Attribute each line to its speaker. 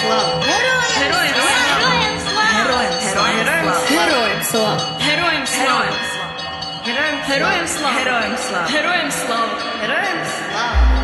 Speaker 1: слава!
Speaker 2: Героям слава!
Speaker 1: Героям слава!
Speaker 2: Героям слава! Героям слава!
Speaker 1: Героям слава!
Speaker 2: Героям слава!
Speaker 1: Героям слава!